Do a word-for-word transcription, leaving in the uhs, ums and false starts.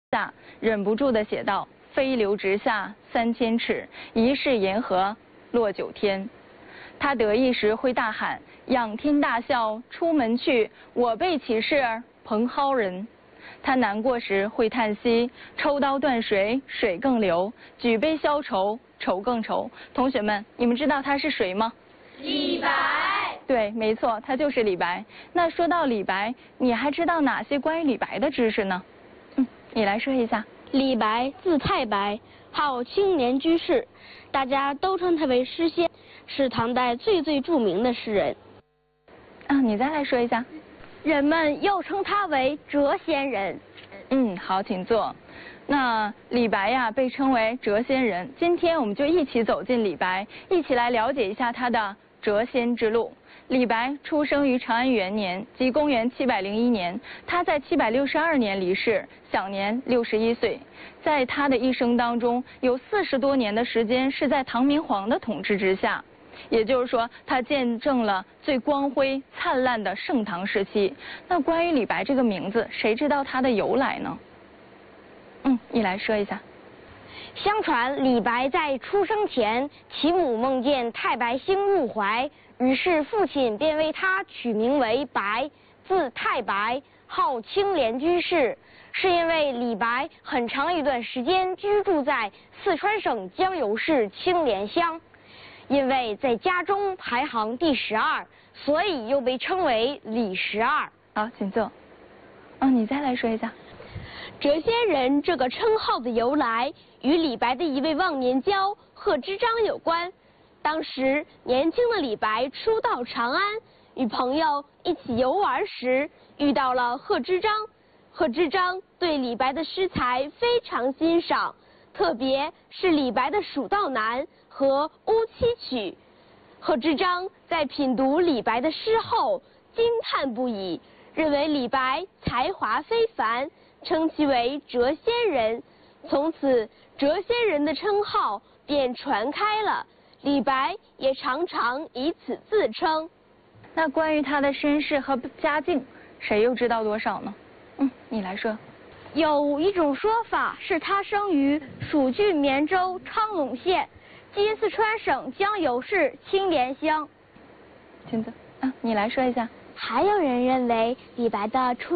下，忍不住地写道：“飞流直下三千尺，疑是银河落九天。”他得意时会大喊：“仰天大笑出门去，我辈岂是蓬蒿人？”他难过时会叹息：“抽刀断水，水更流；举杯消愁，愁更愁。”同学们，你们知道他是谁吗？ 李白。 对，没错，他就是李白。那说到李白，你还知道哪些关于李白的知识呢？嗯，你来说一下。 李白字太白，号青莲居士，大家都称他为诗仙，是唐代最最著名的诗人。 啊，你再来说一下。 人们又称他为谪仙人。 嗯，好，请坐。那李白呀，被称为谪仙人。今天我们就一起走进李白，一起来了解一下他的谪仙之路。李白出生于长安元年，即公元七百零一年。他在七百六十二年离世，享年六十一岁。在他的一生当中，有四十多年的时间是在唐明皇的统治之下。也就是说，他见证了最光辉灿烂的盛唐时期。那关于李白这个名字，谁知道它的由来呢？嗯，你来说一下。 相传李白在出生前，其母梦见太白星入怀，于是父亲便为他取名为白，字太白，号青莲居士。是因为李白很长一段时间居住在四川省江油市青莲乡。因为在家中排行第十二，所以又被称为李十二。 好，请坐。嗯，你再来说一下。 谪仙人这个称号的由来，与李白的一位忘年交贺知章有关。当时年轻的李白初到长安，与朋友一起游玩时，遇到了贺知章。贺知章对李白的诗才非常欣赏，特别是李白的《蜀道难》和《乌七曲》。贺知章在品读李白的诗后惊叹不已，认为李白才华非凡，称其为谪仙人。从此谪仙人的称号便传开了，李白也常常以此自称。 那关于他的身世和家境，谁又知道多少呢？嗯，你来说。 有一种说法是他生于蜀郡绵州昌陇县，今四川省江油市青莲乡。 请坐。啊，你来说一下。 还有人认为李白的出